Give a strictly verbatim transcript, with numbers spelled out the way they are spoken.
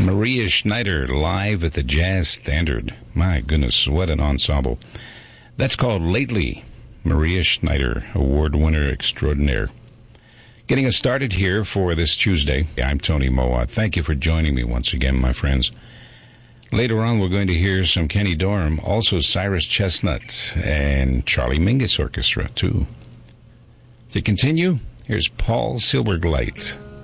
Maria Schneider live at the Jazz Standard. My goodness, what an ensemble. That's called Lately. Maria Schneider, award winner extraordinaire. Getting us started here for this Tuesday. I'm Tony Moa. Thank you for joining me once again, my friends. Later on, we're going to hear some Kenny Dorham, also Cyrus Chestnut, and Charlie Mingus Orchestra, too. To continue, here's Paul Silbergleit.